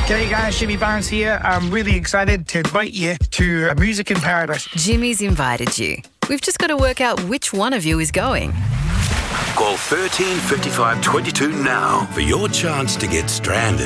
G'day guys, Jimmy Barnes here. I'm really excited to invite you to a Music in Paradise. Jimmy's invited you. We've just got to work out which one of you is going. Call 13 55 22 now for your chance to get stranded